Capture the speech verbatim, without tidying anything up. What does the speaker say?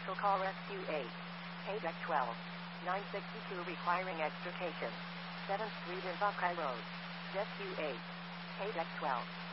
Special call Rescue eight. Paydeck twelve. nine sixty-two requiring extrication. seventh Street in Buckeye Road. Rescue eight. Paydeck twelve.